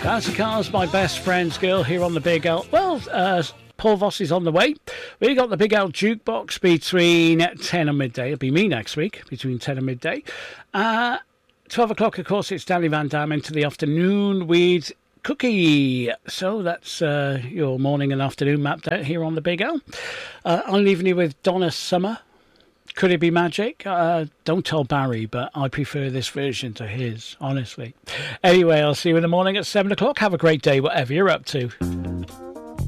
Bouncy Cars, my best friend's girl here on the Big L. Well, Paul Voss is on the way. We got the Big L Jukebox between 10 and midday. It'll be me next week between 10 and midday. 12 o'clock, of course, it's Danny Van Dam into the afternoon with Cookie. So that's your morning and afternoon mapped out here on the Big L. I'm leaving you with Donna Summer. Could it be magic? Don't tell Barry, but I prefer this version to his, honestly. Anyway, I'll see you in the morning at 7 o'clock. Have a great day, whatever you're up to.